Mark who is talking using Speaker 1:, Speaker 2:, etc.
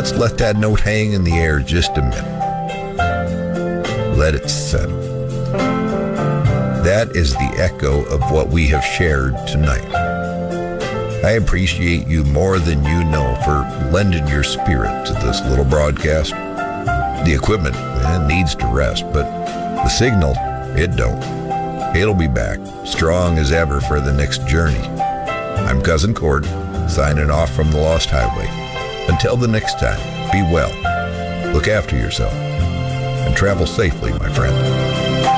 Speaker 1: Let's let that note hang in the air just a minute. Let it settle. That is the echo of what we have shared tonight. I appreciate you more than you know for lending your spirit to this little broadcast. The equipment needs to rest, but the signal, it don't. It'll be back, strong as ever for the next journey. I'm Cousin Cord, signing off from the Lost Highway. Until the next time, be well, look after yourself, and travel safely, my friend.